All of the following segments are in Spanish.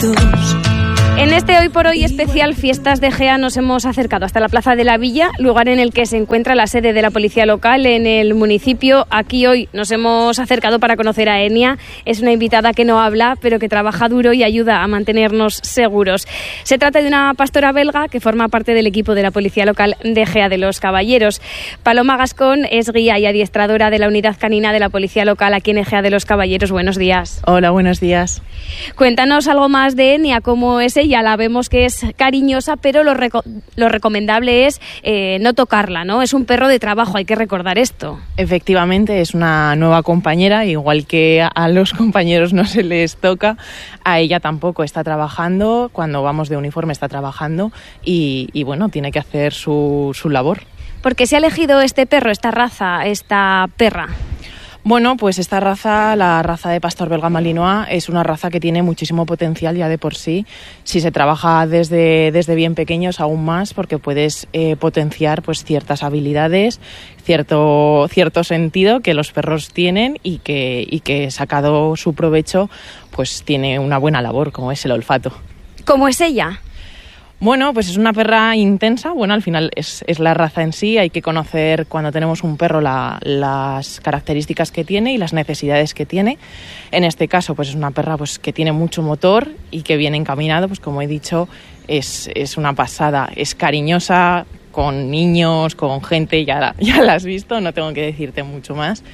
momentos. En este Hoy por Hoy especial Fiestas de Gea nos hemos acercado hasta la Plaza de la Villa, lugar en el que se encuentra la sede de la Policía Local en el municipio. Aquí hoy nos hemos acercado para conocer a Enia. Es una invitada que no habla, pero que trabaja duro y ayuda a mantenernos seguros. Se trata de una pastora belga que forma parte del equipo de la Policía Local de Gea de los Caballeros. Paloma Gascón es guía y adiestradora de la unidad canina de la Policía Local aquí en Gea de los Caballeros. Buenos días. Hola, buenos días. Cuéntanos algo más de Enia, cómo es ella. La vemos que es cariñosa, pero lo recomendable es no tocarla, ¿no? Es un perro de trabajo, hay que recordar esto. Efectivamente, es una nueva compañera, igual que a los compañeros no se les toca, a ella tampoco. Está trabajando, cuando vamos de uniforme está trabajando y bueno, tiene que hacer su labor. ¿Por qué se ha elegido este perro, esta raza, esta perra? Bueno, pues esta raza, la raza de pastor belga malinois, es una raza que tiene muchísimo potencial ya de por sí. Si se trabaja desde bien pequeños, aún más, porque puedes potenciar pues ciertas habilidades, cierto sentido que los perros tienen y que sacado su provecho, pues tiene una buena labor, como es el olfato. ¿Cómo es ella? Bueno, pues es una perra intensa. Bueno, al final es la raza en sí. Hay que conocer cuando tenemos un perro las características que tiene y las necesidades que tiene. En este caso, pues es una perra pues que tiene mucho motor y que viene encaminado, pues como he dicho, es una pasada. Es cariñosa con niños, con gente, ya la has visto, no tengo que decirte mucho más.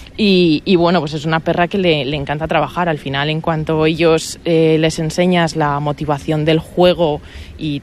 Y bueno, pues es una perra que le encanta trabajar. Al final, en cuanto ellos les enseñas la motivación del juego, y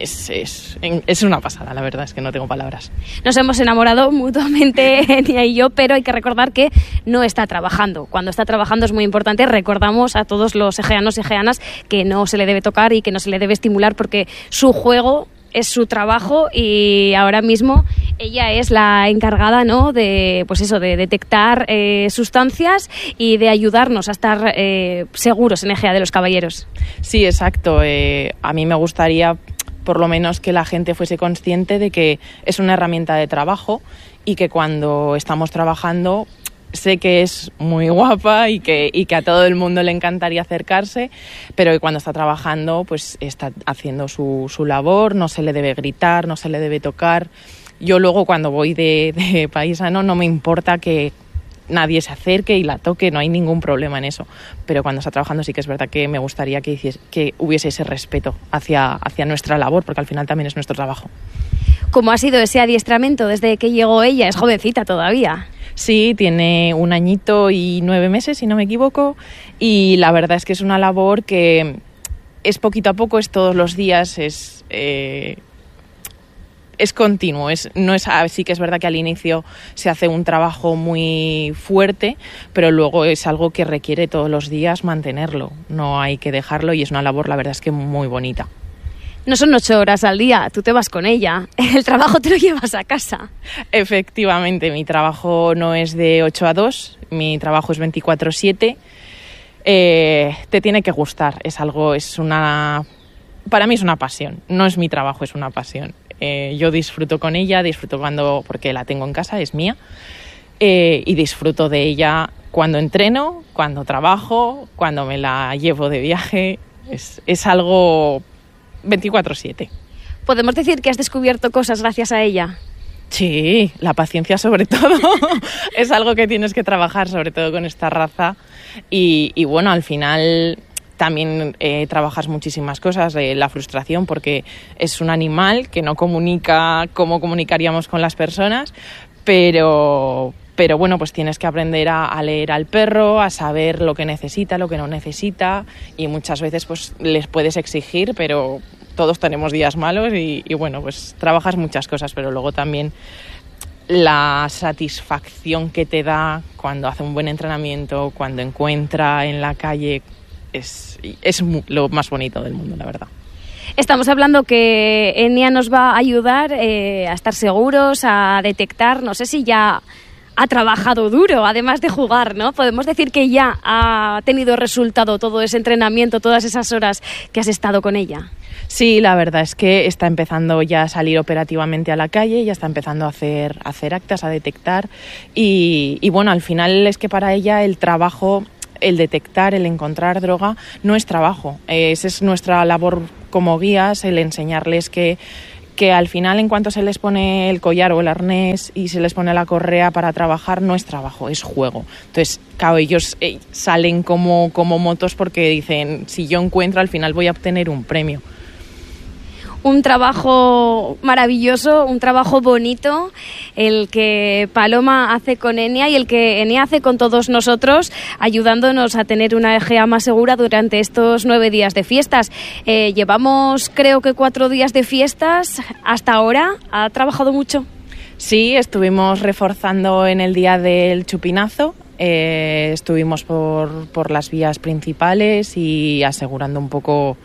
es una pasada, la verdad es que no tengo palabras. Nos hemos enamorado mutuamente, Enia y yo, pero hay que recordar que no está trabajando. Cuando está trabajando es muy importante. Recordamos a todos los egeanos y egeanas que no se le debe tocar y que no se le debe estimular, porque su juego es su trabajo y ahora mismo ella es la encargada, ¿no?, de detectar sustancias y de ayudarnos a estar seguros en Gea de los Caballeros. Sí, exacto. A mí me gustaría por lo menos que la gente fuese consciente de que es una herramienta de trabajo y que cuando estamos trabajando, sé que es muy guapa y que a todo el mundo le encantaría acercarse, pero que cuando está trabajando pues está haciendo su labor, no se le debe gritar, no se le debe tocar. Yo luego cuando voy de paisano no me importa que nadie se acerque y la toque, no hay ningún problema en eso, pero cuando está trabajando sí que es verdad que me gustaría que hubiese ese respeto hacia nuestra labor, porque al final también es nuestro trabajo. ¿Cómo ha sido ese adiestramiento desde que llegó ella? Es jovencita todavía. Sí, tiene 1 añito y 9 meses, si no me equivoco, y la verdad es que es una labor que es poquito a poco, es todos los días, es continuo. Sí que es verdad que al inicio se hace un trabajo muy fuerte, pero luego es algo que requiere todos los días mantenerlo, no hay que dejarlo, y es una labor, la verdad es que muy bonita. No son 8 horas al día, tú te vas con ella, el trabajo te lo llevas a casa. Efectivamente, mi trabajo no es de 8 a 2, mi trabajo es 24/7. Te tiene que gustar, para mí es una pasión, no es mi trabajo, es una pasión. Yo disfruto con ella, porque la tengo en casa, es mía, y disfruto de ella cuando entreno, cuando trabajo, cuando me la llevo de viaje. Es algo 24/7. ¿Podemos decir que has descubierto cosas gracias a ella? Sí, la paciencia sobre todo. Es algo que tienes que trabajar, sobre todo con esta raza. Y bueno, al final también trabajas muchísimas cosas, la frustración, porque es un animal que no comunica como comunicaríamos con las personas, pero bueno, pues tienes que aprender a leer al perro, a saber lo que necesita, lo que no necesita, y muchas veces pues les puedes exigir, pero todos tenemos días malos y bueno, pues trabajas muchas cosas, pero luego también la satisfacción que te da cuando hace un buen entrenamiento, cuando encuentra en la calle, es lo más bonito del mundo, la verdad. Estamos hablando que Enia nos va a ayudar a estar seguros, a detectar, no sé si ya ha trabajado duro, además de jugar, ¿no? Podemos decir que ya ha tenido resultado todo ese entrenamiento, todas esas horas que has estado con ella. Sí, la verdad es que está empezando ya a salir operativamente a la calle, ya está empezando a hacer actas, a detectar y bueno, al final es que para ella el trabajo el detectar, el encontrar droga no es trabajo. Esa es nuestra labor como guías, el enseñarles que al final, en cuanto se les pone el collar o el arnés y se les pone la correa para trabajar, no es trabajo, es juego. Entonces, claro, ellos salen como motos porque dicen, si yo encuentro, al final voy a obtener un premio. Un trabajo maravilloso, un trabajo bonito, el que Paloma hace con Enia y el que Enia hace con todos nosotros, ayudándonos a tener una Egea más segura durante estos 9 días de fiestas. Llevamos, creo que 4 días de fiestas hasta ahora. ¿Ha trabajado mucho? Sí, estuvimos reforzando en el día del chupinazo. Estuvimos por las vías principales y asegurando un poco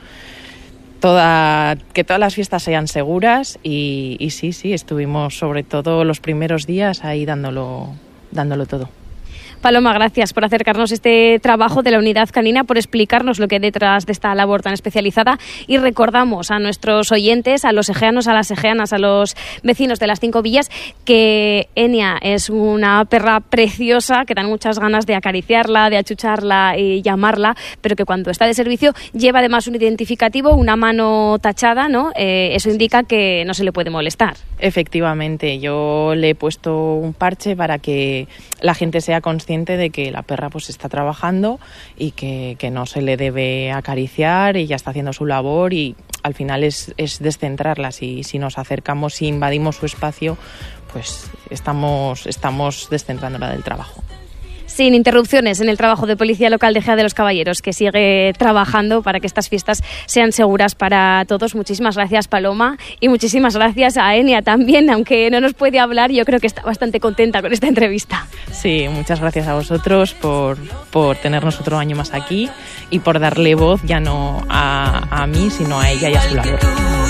que todas las fiestas sean seguras y sí, estuvimos sobre todo los primeros días ahí dándolo todo. Paloma, gracias por acercarnos este trabajo de la unidad canina, por explicarnos lo que hay detrás de esta labor tan especializada, y recordamos a nuestros oyentes, a los egeanos, a las egeanas, a los vecinos de las 5 villas, que Enia es una perra preciosa, que dan muchas ganas de acariciarla, de achucharla y llamarla, pero que cuando está de servicio lleva además un identificativo, una mano tachada, ¿no? Eso indica que no se le puede molestar. Efectivamente, yo le he puesto un parche para que la gente sea consciente de que la perra pues está trabajando y que no se le debe acariciar, y ya está haciendo su labor, y al final es descentrarla. Si nos acercamos y invadimos su espacio, pues estamos descentrándola del trabajo. Sin interrupciones en el trabajo de Policía Local de Egea de los Caballeros, que sigue trabajando para que estas fiestas sean seguras para todos. Muchísimas gracias, Paloma, y muchísimas gracias a Enia también, aunque no nos puede hablar. Yo creo que está bastante contenta con esta entrevista. Sí, muchas gracias a vosotros por tenernos otro año más aquí y por darle voz ya no a mí, sino a ella y a su labor.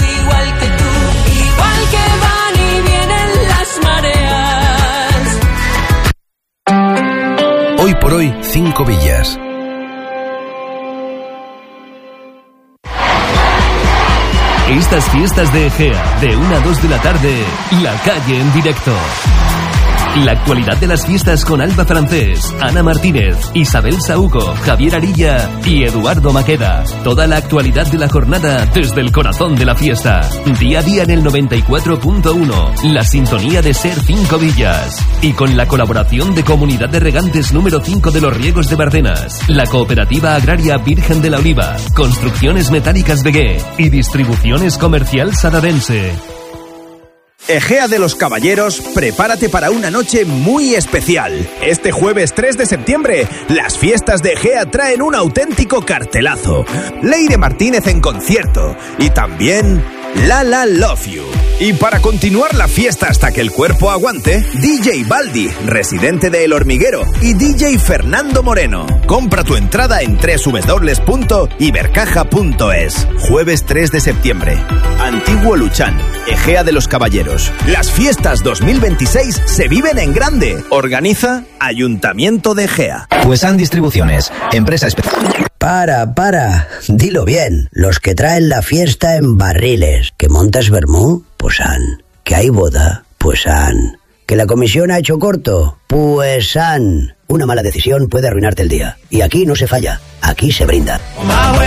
Igual que van y vienen las mareas. Hoy por hoy, 5 villas. Estas fiestas de Egea, de 1 a 2 de la tarde, La Calle en directo. La actualidad de las fiestas con Alba Francés, Ana Martínez, Isabel Saúco, Javier Arilla y Eduardo Maqueda. Toda la actualidad de la jornada desde el corazón de la fiesta. Día a día en el 94.1, la sintonía de Ser 5 Villas. Y con la colaboración de Comunidad de Regantes número 5 de los Riegos de Bardenas, la Cooperativa Agraria Virgen de la Oliva, Construcciones Metálicas Begué y Distribuciones Comercial Sadadense. Egea de los Caballeros, prepárate para una noche muy especial. Este jueves 3 de septiembre, las fiestas de Egea traen un auténtico cartelazo. Leire Martínez en concierto y también Lala Love You. Y para continuar la fiesta hasta que el cuerpo aguante, DJ Baldi, residente de El Hormiguero, y DJ Fernando Moreno. Compra tu entrada en www.ibercaja.es. Jueves 3 de septiembre. Antiguo Luchán, Egea de los Caballeros. Las fiestas 2026 se viven en grande. Organiza Ayuntamiento de Egea. Puesan Distribuciones, empresa especial. Para, dilo bien. Los que traen la fiesta en barriles. ¿Que montas vermú? Pues han. ¿Que hay boda? Pues han. ¿Que la comisión ha hecho corto? Pues han. Una mala decisión puede arruinarte el día. Y aquí no se falla, aquí se brinda.